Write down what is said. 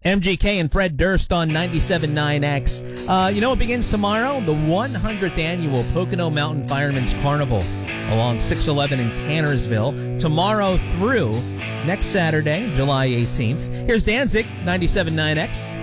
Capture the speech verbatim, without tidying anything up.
M G K and Fred Durst on ninety-seven point nine X. Uh, you know what begins tomorrow? The one hundredth annual Pocono Mountain Firemen's Carnival along six eleven in Tannersville. Tomorrow through next Saturday, July eighteenth. Here's Danzig, ninety-seven point nine X.